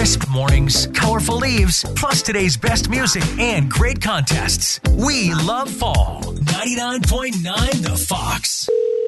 Crisp mornings, colorful leaves, plus today's best music and great contests. We love fall. 99.9 The Fox.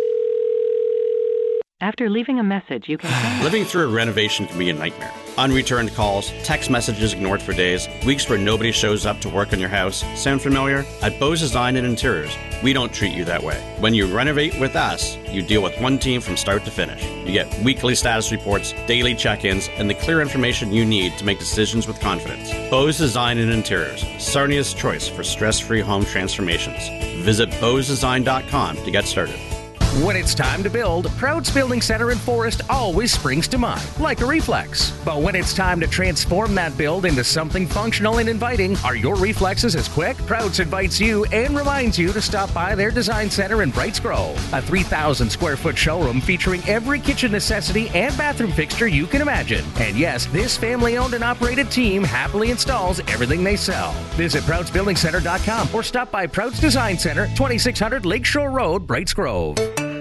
After leaving a message, you can... Living through a renovation can be a nightmare. Unreturned calls, text messages ignored for days, weeks where nobody shows up to work on your house. Sound familiar? At Bose Design and Interiors, we don't treat you that way. When you renovate with us, you deal with one team from start to finish. You get weekly status reports, daily check-ins, and the clear information you need to make decisions with confidence. Bose Design and Interiors, Sarnia's choice for stress-free home transformations. Visit bosedesign.com to get started. When it's time to build, Prouds Building Center in Forest always springs to mind, like a reflex. But when it's time to transform that build into something functional and inviting, are your reflexes as quick? Prouds invites you and reminds you to stop by their design center in Brights Grove, a 3,000 square foot showroom featuring every kitchen necessity and bathroom fixture you can imagine. And yes, this family-owned and operated team happily installs everything they sell. Visit ProudsBuildingCenter.com or stop by Prouds Design Center, 2600 Lakeshore Road, Brights Grove.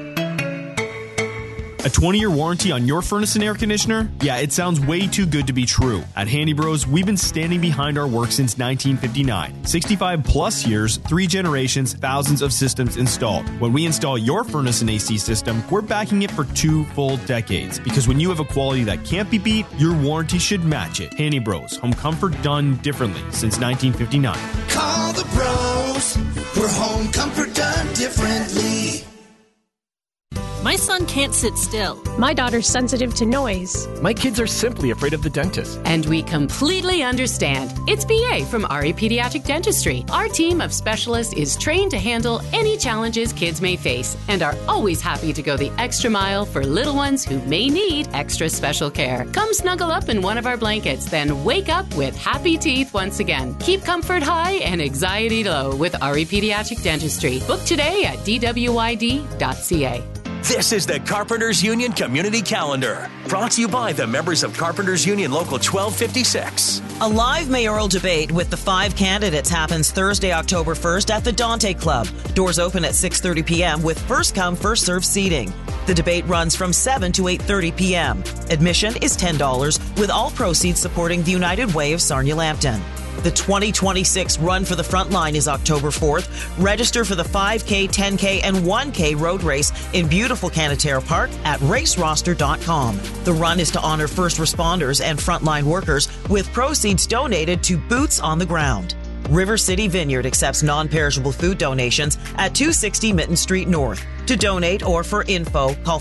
A 20-year warranty on your furnace and air conditioner? Yeah, it sounds way too good to be true. At Handy Bros, we've been standing behind our work since 1959. 65 plus years, 3 generations, thousands of systems installed. When we install your furnace and AC system, we're backing it for 2 full decades. Because when you have a quality that can't be beat, your warranty should match it. Handy Bros, home comfort done differently since 1959. Call the pros, for home comfort done differently. My son can't sit still. My daughter's sensitive to noise. My kids are simply afraid of the dentist. And we completely understand. It's BA from RE Pediatric Dentistry. Our team of specialists is trained to handle any challenges kids may face and are always happy to go the extra mile for little ones who may need extra special care. Come snuggle up in one of our blankets, then wake up with happy teeth once again. Keep comfort high and anxiety low with RE Pediatric Dentistry. Book today at dwyd.ca. This is the Carpenters Union Community Calendar, brought to you by the members of Carpenters Union Local 1256. A live mayoral debate with the 5 candidates happens Thursday, October 1st at the Dante Club. Doors open at 6:30 p.m. with first come, first served seating. The debate runs from 7 to 8:30 p.m. Admission is $10, with all proceeds supporting the United Way of Sarnia-Lambton. The 2026 Run for the Frontline is October 4th. Register for the 5K, 10K, and 1K road race in beautiful Canatera Park at raceroster.com. The run is to honor first responders and frontline workers with proceeds donated to Boots on the Ground. River City Vineyard accepts non-perishable food donations at 260 Mitten Street North. To donate or for info, call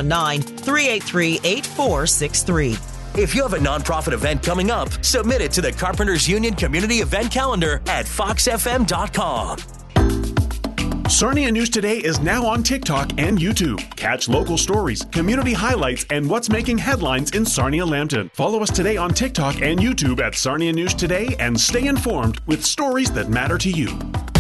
519-383-8463. If you have a nonprofit event coming up, submit it to the Carpenters Union Community Event Calendar at foxfm.com. Sarnia News Today is now on TikTok and YouTube. Catch local stories, community highlights, and what's making headlines in Sarnia-Lambton. Follow us today on TikTok and YouTube at Sarnia News Today and stay informed with stories that matter to you.